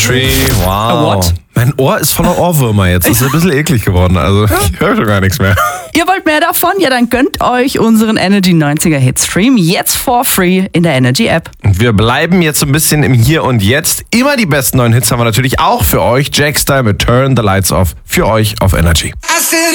Wow. What? Mein Ohr ist voller Ohrwürmer jetzt. Das ist ein bisschen eklig geworden. Also ich höre schon gar nichts mehr. Ihr wollt mehr davon? Ja, dann gönnt euch unseren Energy 90er Hitstream jetzt for free in der Energy App. Und wir bleiben jetzt so ein bisschen im Hier und Jetzt. Immer die besten neuen Hits haben wir natürlich auch für euch. Jack Style mit Turn the Lights Off für euch auf Energy.